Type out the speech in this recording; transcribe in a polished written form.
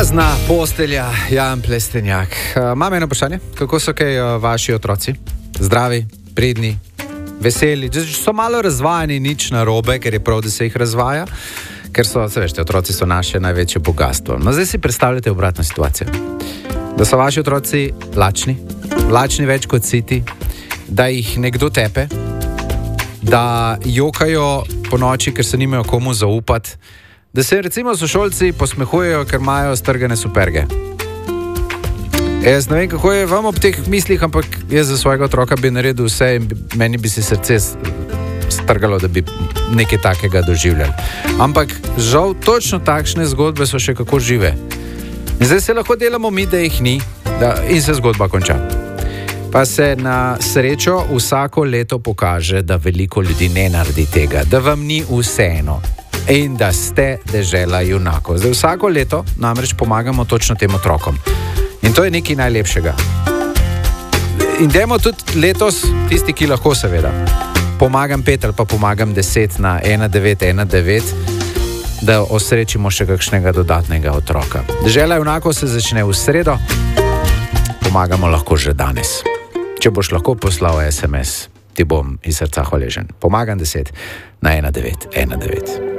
Prazna postelja, Jan Plestenjak. Imam eno vprašanje, kako so kaj vaši otroci? Zdravi, pridni, veseli, so malo razvajani, nič narobe, ker je prav, da se jih razvaja, ker so, se veste, otroci so naše največje bogatstvo. No, zdaj si predstavljate obratno situacijo. Da so vaši otroci lačni več kot siti, da jih nekdo tepe, da jokajo po noči, ker se nimajo komu zaupati, da se recimo sošolci posmehujejo, ker imajo strgane superge. Jaz ne vem, kako je vam ob teh mislih, ampak jaz za svojega otroka bi naredil vse in meni bi si srce strgalo, da bi nekaj takega doživljali. Ampak žal točno takšne zgodbe so še kako žive. In zdaj se lahko delamo mi, da jih ni, in se zgodba konča. Pa se na srečo vsako leto pokaže, da veliko ljudi ne naredi tega, da vam ni vseeno. In da ste dežela junakov. Zdaj vsako leto namreč pomagamo točno tem otrokom. In to je nekaj najlepšega. In dajmo tudi letos, tisti, ki lahko seveda, pomagam 5 ali pa pomagam 10 na 1919, da osrečimo še kakšnega dodatnega otroka. Dežela junakov se začne v sredo, pomagamo lahko že danes. Če boš lahko poslal SMS, ti bom iz srca hvaležen. Pomagam 10 na 1919.